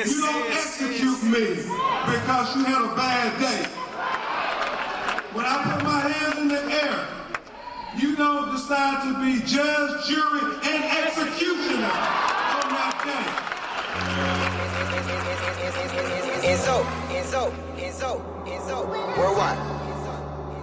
You don't execute me because you had a bad day. When I put my hands in the air, you don't decide to be judge, jury, and executioner on that day. Enzo, worldwide.